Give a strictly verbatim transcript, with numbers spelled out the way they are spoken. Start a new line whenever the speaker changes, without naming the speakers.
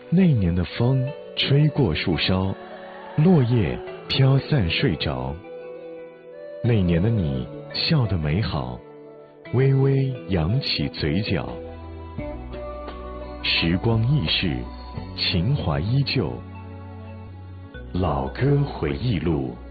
那年的风吹过树梢，落叶飘散睡着。那年的你笑得美好，微微扬起嘴角。时光易逝，情怀依旧。老歌回忆录。